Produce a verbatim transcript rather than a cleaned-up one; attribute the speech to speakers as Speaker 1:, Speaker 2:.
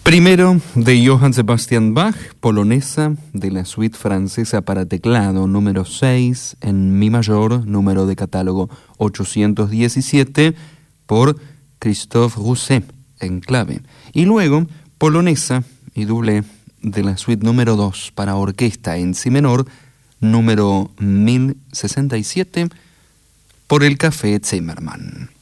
Speaker 1: Primero, de Johann Sebastian Bach, polonesa, de la suite francesa para teclado número seis, en mi mayor, número de catálogo ochocientos diecisiete, por Christophe Rousset, en clave. Y luego, polonesa y doble de la suite número dos, para orquesta en si menor, número mil sesenta y siete, por el Café Zimmermann.